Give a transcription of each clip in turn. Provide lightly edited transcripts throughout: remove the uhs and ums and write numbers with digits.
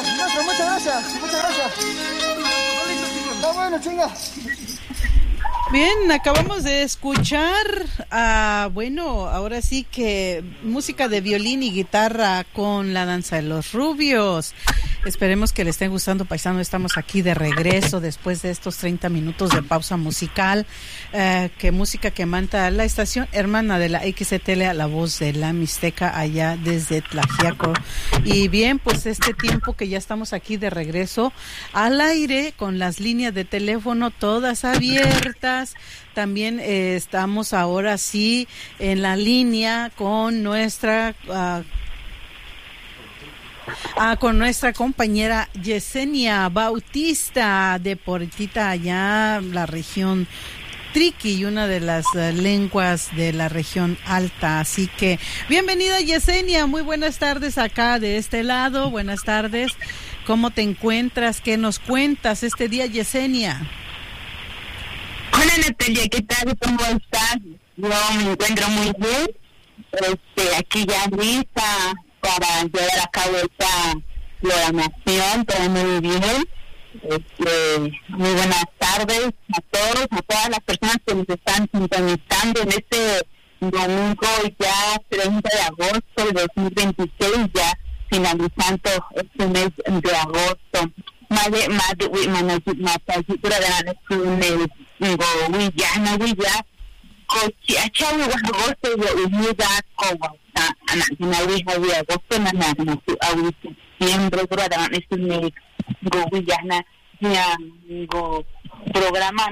maestro, muchas gracias, muchas gracias. Está bueno, chinga. Bien, acabamos de escuchar, bueno, ahora sí que música de violín y guitarra con la danza de los rubios. Esperemos que les esté gustando, paisano. Estamos aquí de regreso después de estos 30 minutos de pausa musical. Que música que manda la estación hermana de la XTL, a la voz de la Mixteca allá desde Tlaxiaco. Y bien, pues este tiempo que ya estamos aquí de regreso al aire con las líneas de teléfono todas abiertas. También estamos ahora sí en la línea con nuestra compañera Yesenia Bautista de Portita, allá la región Triqui, y una de las lenguas de la región alta. Así que bienvenida, Yesenia, muy buenas tardes acá de este lado. Buenas tardes, ¿cómo te encuentras? ¿Qué nos cuentas este día, Yesenia? Hola, Natalia, ¿qué tal? ¿Cómo estás? Yo me encuentro muy bien. Aquí ya lista para llevar a cabo esta programación, todo muy bien. Muy buenas tardes a todos, a todas las personas que nos están sintonizando en este domingo ya 30 de agosto de 2026, ya finalizando este mes de agosto. Cochi achawi agosto de unida como de agosto na septiembre durante este mes gobierna ya go programa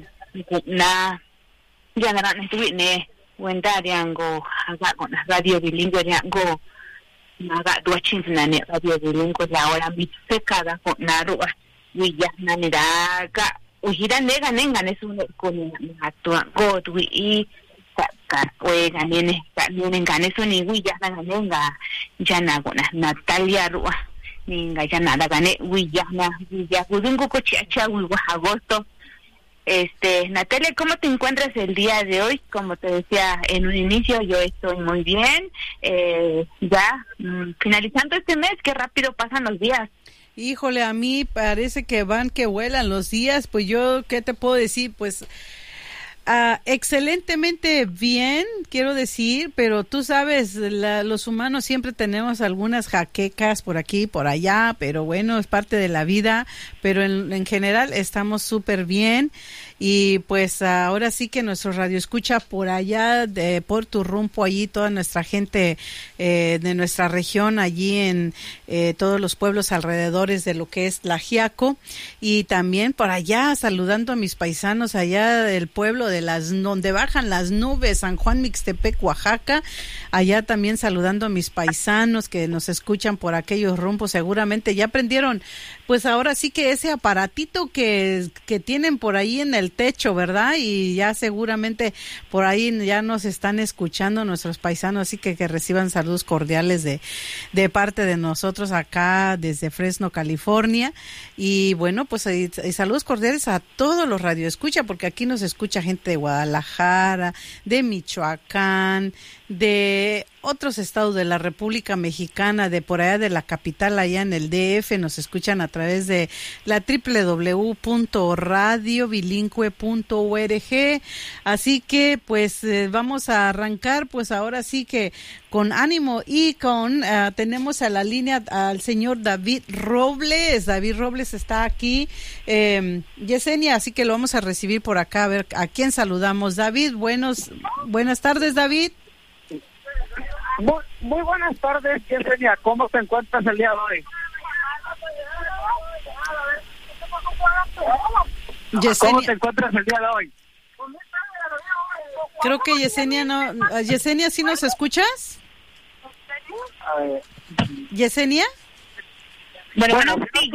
na ya na ne wenda go haga con radio bilingüe ya go naga dua chinna ne radio bilingüe la hora mi secada con narua guyana ni daga uhira nega nenga nesu con atua go tui ka oega nene ngane so ni guyana nenga jana gona Natalia rua ninga jana daga ne guyana ya gudungu cochiacha agosto. Natalia, ¿cómo te encuentras el día de hoy? Como te decía en un inicio, yo estoy muy bien. Ya finalizando este mes, qué rápido pasan los días. Híjole, a mí parece que vuelan los días. Pues yo, ¿qué te puedo decir? Pues excelentemente bien, quiero decir, pero tú sabes, los humanos siempre tenemos algunas jaquecas por aquí y por allá, pero bueno, es parte de la vida, pero en general estamos súper bien. Y pues ahora sí que nuestro radio escucha por allá, por Turrumpo, allí toda nuestra gente de nuestra región, allí en todos los pueblos alrededores de lo que es Tlaxiaco, y también por allá saludando a mis paisanos allá del pueblo de donde bajan las nubes, San Juan Mixtepec, Oaxaca, allá también saludando a mis paisanos que nos escuchan por aquellos rumbos. Seguramente ya aprendieron, pues ahora sí que ese aparatito que tienen por ahí en el techo, ¿verdad? Y ya seguramente por ahí ya nos están escuchando nuestros paisanos, así que reciban saludos cordiales de parte de nosotros acá desde Fresno, California. Y bueno, pues y saludos cordiales a todos los radioescucha, porque aquí nos escucha gente de Guadalajara, de Michoacán, de otros estados de la República Mexicana, de por allá de la capital, allá en el DF, nos escuchan a través de la www.radiobilingüe.org. Así que pues vamos a arrancar pues ahora sí que con ánimo y tenemos a la línea al señor David Robles. David Robles está aquí, Yesenia, así que lo vamos a recibir por acá, a ver a quién saludamos. David, buenas tardes, David. Muy buenas tardes, Yesenia. ¿Cómo te encuentras el día de hoy? Yesenia. ¿Cómo te encuentras el día de hoy? Creo que Yesenia no. Yesenia, ¿sí nos escuchas? ¿Yesenia? Bueno, sí,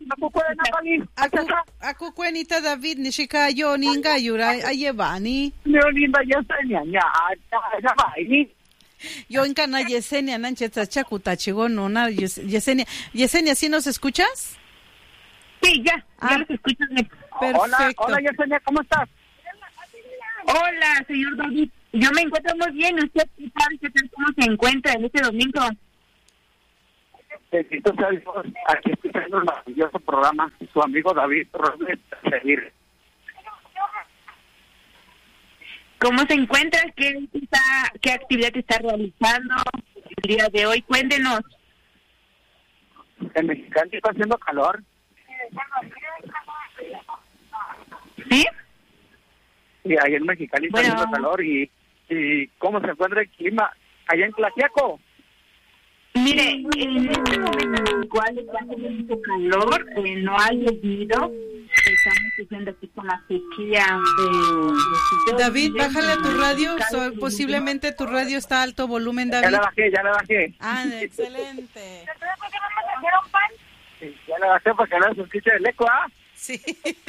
Aku cuenita David nishika yo ninga yura ayevani. Leolinda Yesenia, ya va. Yo en cana Yesenia nancheta chakuta chigono na Yesenia. Yesenia, ¿sí nos escuchas? Sí, ya los escucho. Perfecto. Hola Yesenia, ¿cómo estás? Hola, señor David. Yo me encuentro muy bien. ¿Usted sabe cómo se encuentra en este domingo? Bendito sea Dios, aquí estoy escuchando el maravilloso programa, su amigo David Robles. ¿Cómo se encuentra? ¿Qué actividad está realizando el día de hoy? Cuéntenos. En Mexicali está haciendo calor. ¿Sí? Y ahí en Mexicali está haciendo calor. ¿Y cómo se encuentra el clima allá en Tlaxiaco? Mire, en este momento igual está haciendo mucho calor, no ha llovido. Estamos haciendo aquí con la sequía de David, bájale a tu radio. Posiblemente tu radio está a alto volumen, David. Ya le bajé. Ah, excelente. Sí, ya le bajé para que no se escuche el eco, ¿ah? Sí.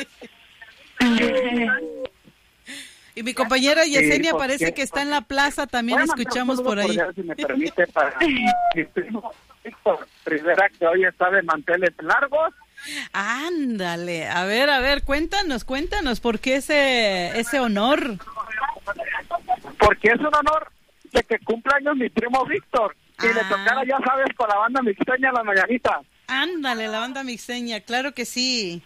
Y mi compañera Yesenia parece que está en la plaza, también escuchamos por ahí. Si me permite, para mi primo Víctor Rivera, que hoy está de manteles largos. Ándale, a ver, cuéntanos, ¿por qué ese honor? Porque es un honor de que cumpla años mi primo Víctor, y le tocara, ya sabes, con la banda mixteña La Mañanita. Ándale, la banda mixteña, claro que sí.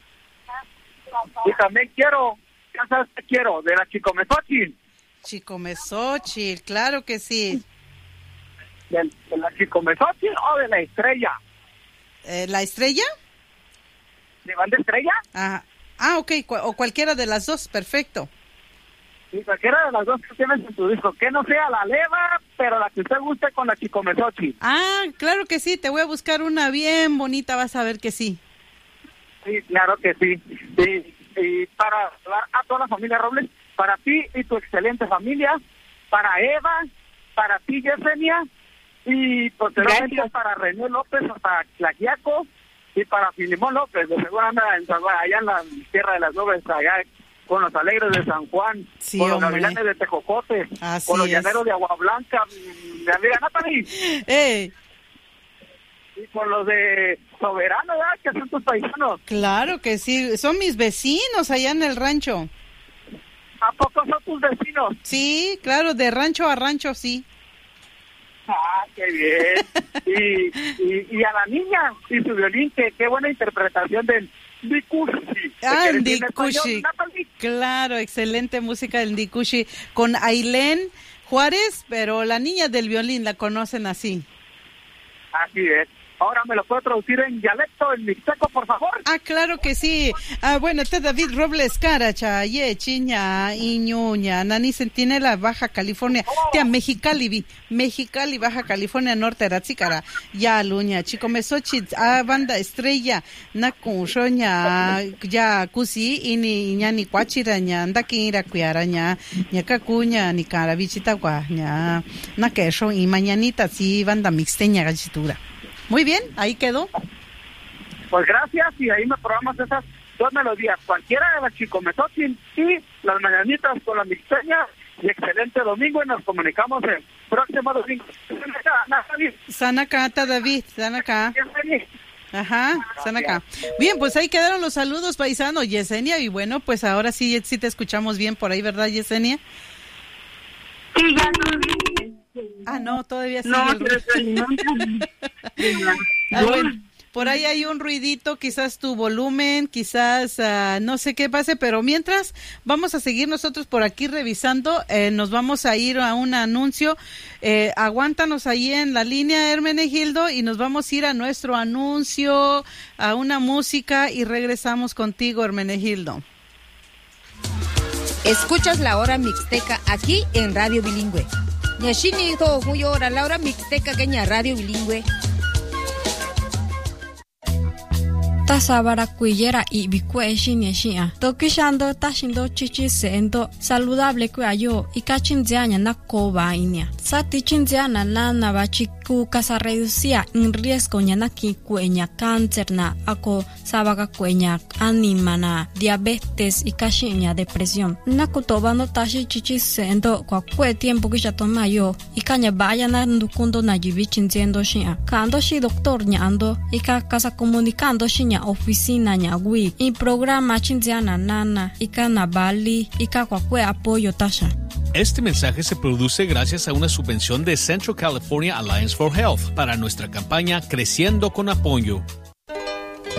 Y también quiero, ya sabes qué quiero, de la Chicomezochil. Chicomezochil, claro que sí. ¿De la Chicomezochil o de la Estrella? ¿La Estrella? ¿De banda Estrella? Ok, o cualquiera de las dos, perfecto. Sí, cualquiera de las dos que tienes en tu disco, que no sea la leva, pero la que usted guste con la Chicomezochil. Claro que sí, te voy a buscar una bien bonita, vas a ver que sí. Sí, claro que sí. Y para hablar a toda la familia Robles, para ti y tu excelente familia, para Eva, para ti Yesenia, y posteriormente para René López, para Tlaxiaco, y para Filimón López, de seguro anda allá en la Tierra de las Nubes, allá con los Alegres de San Juan, sí, con los Gavilanes de Tejocote, con los Llaneros de Agua Blanca, mi amiga Natalie. Y con los de Soberano, ¿verdad? Que son tus paisanos. Claro que sí, son mis vecinos allá en el rancho. ¿A poco son tus vecinos? Sí, claro, de rancho a rancho, sí. Qué bien. Y a la niña y su violín, qué buena interpretación del Ndikushi. Ndikushi. Claro, excelente música del Ndikushi con Ailén Juárez, pero la niña del violín la conocen así. Así es. Ahora me lo puedo traducir en dialecto, en mixteco, por favor. Claro que sí. Bueno, este David Robles Caracha, Chiña, Iñuña, Nani Centinela, Baja California, Mexicali, Baja California Norte, Ratzícara, Ya Luña, Chicomezochil, Banda Estrella, Nacuña, Ya Cusi, Ini, Ñani Cuachiraña, Ndaquira Cuiaraña, Ñacacuña, ni Carabichita Guaña, Naquecho y Mañanita, sí, Banda Mixteña Gachitura. Muy bien, ahí quedó. Pues gracias, y ahí me programas esas dos melodías, cualquiera de las Chicomezochil y las Mañanitas con la mixteña, y excelente domingo, y nos comunicamos el próximo domingo. Sanacata, David, Sanacá. Ajá, Sanacá. Bien, pues ahí quedaron los saludos, paisano, Yesenia, y bueno, pues ahora sí te escuchamos bien por ahí, ¿verdad, Yesenia? Sí, ya no. No, todavía sí. No, bueno, por ahí hay un ruidito, quizás tu volumen, quizás no sé qué pase, pero mientras vamos a seguir nosotros por aquí revisando, nos vamos a ir a un anuncio. Aguántanos ahí en la línea, Hermenegildo, y nos vamos a ir a nuestro anuncio, a una música, y regresamos contigo, Hermenegildo. Escuchas la hora mixteca aquí en Radio Bilingüe. Ñashini to huyora la hora mixteca que ña Radio Bilingüe. Tasabara cuillera y bicue shiniashia. Tokishando tashindo chichi seendo saludable cuayo y cachinziana na coba inia. Sati chinziana la navachiku casa reducía en riesgo ñana ki cueña cáncer na ako sabaga cueña anima na diabetes y cachiña depresión. Na kutobando tashi chichi seendo kwa kue tiempo que ya toma yo y caña vaya na ndukundo na jibi chinziendo shia. Kando shi doctor ñando y casa comunicando shiña oficina ñagui y programa chinziana nana y kana bali y kakwe apoyo tasha. Este mensaje se produce gracias a una subvención de Central California Alliance for Health para nuestra campaña Creciendo con Apoyo.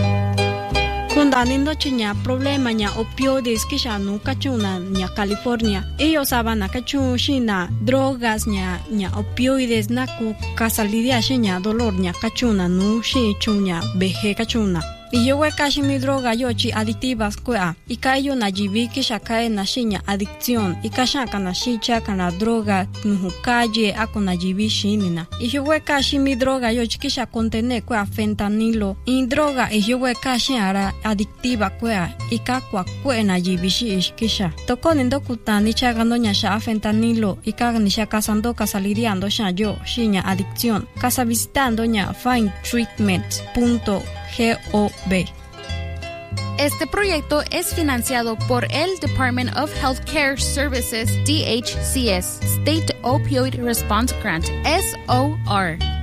tanindo chiña problema ña opioides kisha nu kachuna ña California. Ellos sabana kachu shina drogas ña opioides na ku kasalidia shiña dolor ña kachuna nu shi chuña beje kachuna. Y yo kashi mi droga yochi adictivas kwea. Y kayo na jibi kisha kae na shiña adicción. Y kasha kana shicha kana droga nuhu calle ako na jibi shinina. Y yo kashi mi droga yochi kisha contene kwea fentanilo. Y droga y yo kashi ara adictiva kwea. Y kakwa kwe na jibi shi kisha. Toko nindo kutani chagando nya sha fentanilo. Y kaga nisha kasando kasaliriando sha yo shiña adicción. Casa visitando nya findtreatment.gov. Este proyecto es financiado por el Department of Healthcare Services, DHCS, State Opioid Response Grant, SOR.